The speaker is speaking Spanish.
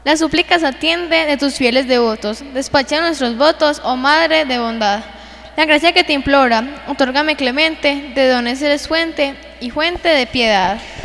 Las súplicas atiende de tus fieles devotos. Despacha nuestros votos, oh Madre de bondad. La gracia que te implora, otórgame clemente, de dones eres fuente y fuente de piedad.